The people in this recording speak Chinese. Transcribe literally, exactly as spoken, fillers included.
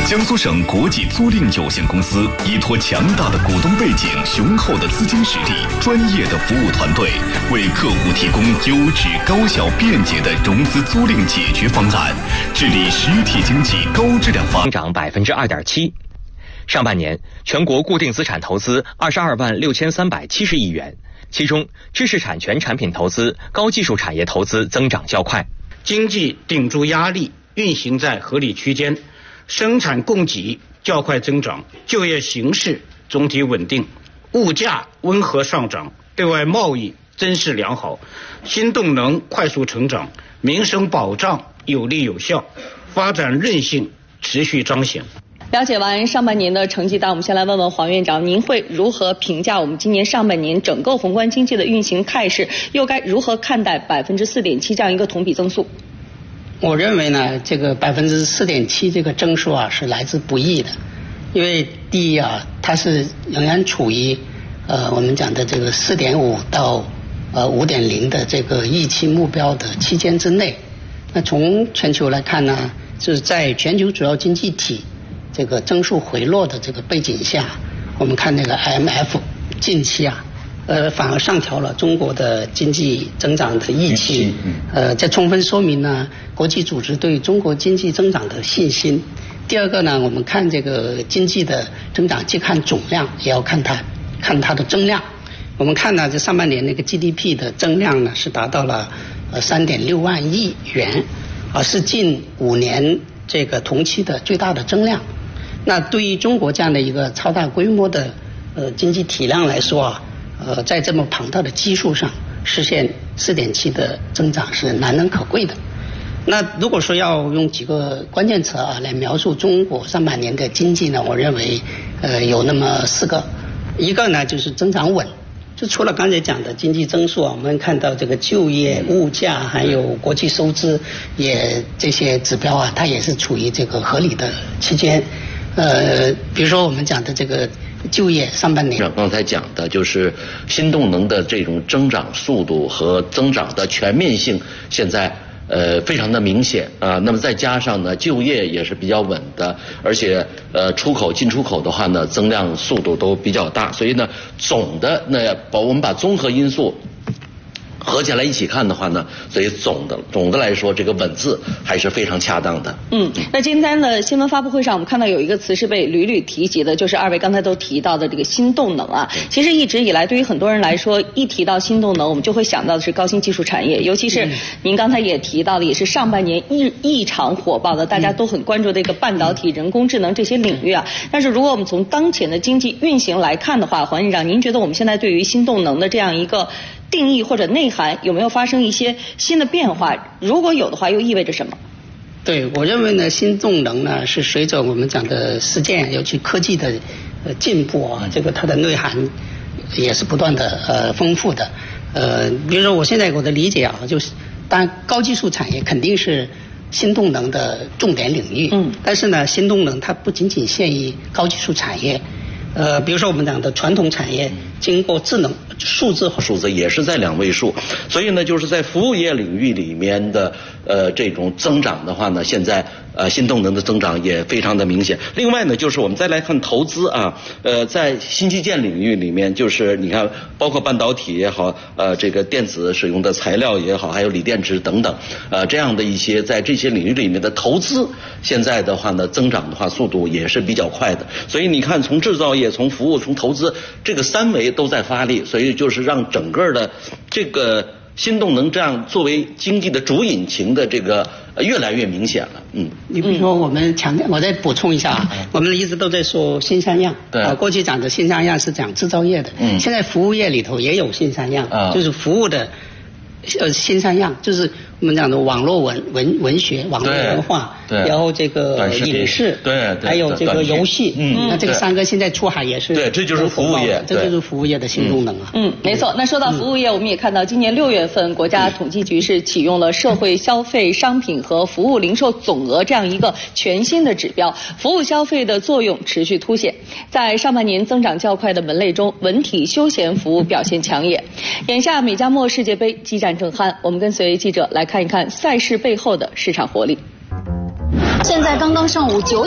江苏省国际租赁有限公司依托强大的股东背景、雄厚的资金实力、专业的服务团队，为客户提供优质、高效、便捷的融资租赁解决方案，致力实体经济高质量发展。 增长百分之二点七。上半年，全国固定资产投资二十二万六千三百七十亿元，其中知识产权产品投资、高技术产业投资增长较快。 经济顶住压力，运行在合理区间。生产供给较快增长，就业形势总体稳定，物价温和上涨，对外贸易增势良好，新动能快速成长，民生保障有力有效，发展韧性持续彰显。 了解完上半年的成绩单，我们先来问问黄院长，您会如何评价我们今年上半年整个宏观经济的运行态势？又该如何看待百分之四点七这样一个同比增速？ 我认为呢，这个百分之四点七这个增速啊是来之不易的，因为第一啊，它是仍然处于呃我们讲的这个四点五到呃五点零的这个预期目标的期间之内。那从全球来看呢，是在全球主要经济体这个增速回落的这个背景下，我们看那个 I M F 近期啊。呃，反而上调了中国的经济增长的预期，呃，这充分说明呢，国际组织对中国经济增长的信心。第二个呢，我们看这个经济的增长，既看总量，也要看它看它的增量。我们看呢，这上半年那个 G D P 的增量呢，是达到了呃三点六万亿元，啊，是近五年这个同期的最大的增量。那对于中国这样的一个超大规模的呃经济体量来说啊。呃，在这么庞大的基数上实现四点七的增长是难能可贵的。那如果说要用几个关键词啊来描述中国上半年的经济呢，我认为呃有那么四个。一个呢就是增长稳，就除了刚才讲的经济增速啊，我们看到这个就业、物价还有国际收支也这些指标啊，它也是处于这个合理的期间。呃，比如说我们讲的这个就业上半年， 刚才讲的就是新动能的这种增长速度和增长的全面性，现在呃非常的明显啊、呃。那么再加上呢，就业也是比较稳的，而且呃出口进出口的话呢，增量速度都比较大，所以呢，总的那把我们把综合因素合起来一起看的话呢，所以总的总的来说，这个稳字还是非常恰当的。 嗯，那今天的新闻发布会上，我们看到有一个词是被屡屡提及的，就是二位刚才都提到的这个新动能啊。其实一直以来，对于很多人来说，一提到新动能，我们就会想到的是高新技术产业，尤其是您刚才也提到的，也是上半年异异常火爆的，大家都很关注的一个半导体、人工智能这些领域啊。但是如果我们从当前的经济运行来看的话，黄院长，您觉得我们现在对于新动能的这样一个定义或者内涵有没有发生一些新的变化？如果有的话，又意味着什么？ 对，我认为呢，新动能呢是随着我们讲的实践，尤其科技的呃进步啊，这个它的内涵也是不断的呃丰富的。呃，比如说我现在我的理解啊，就是当然高技术产业肯定是新动能的重点领域，嗯，但是呢，新动能它不仅仅限于高技术产业。呃，比如说我们讲的传统产业，经过智能数字化， 数字也是在两位数，所以呢，就是在服务业领域里面的呃这种增长的话呢，现在呃新动能的增长也非常的明显。另外呢，就是我们再来看投资啊，呃，在新基建领域里面，就是你看，包括半导体也好，呃，这个电子使用的材料也好，还有锂电池等等，呃，这样的一些在这些领域里面的投资，现在的话呢，增长的话速度也是比较快的。所以你看，从制造业、从服务、从投资这个三维都在发力，所以就是让整个的这个新动能这样作为经济的主引擎的这个越来越明显了。嗯， 你比如说我们强调，我再补充一下啊，我们一直都在说新三样，对啊，过去讲的新三样是讲制造业的，嗯，现在服务业里头也有新三样，啊，就是服务的呃新三样，就是我们讲的网络文文文学、网络文化，对，然后这个影视， 对， 还有这个游戏，嗯，那这个三个现在出海也是， 对，这就是服务业， 这就是服务业的新动能啊。 嗯，没错。那说到服务业，我们也看到今年六月份，国家统计局是启用了社会消费商品和服务零售总额这样一个全新的指标，服务消费的作用持续凸显。在上半年增长较快的门类中，文体休闲服务表现抢眼。眼下美加墨世界杯激战正酣，我们跟随记者来看一看赛事背后的市场活力。 现在刚刚上午九